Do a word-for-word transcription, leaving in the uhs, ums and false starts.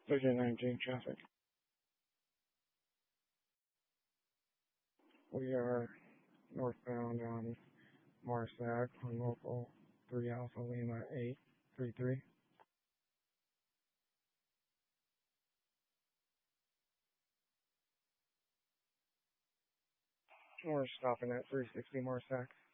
Vision nineteen traffic. We are northbound on Marsag on local three Alpha Lima eight three three. We're stopping at three sixty Marsac.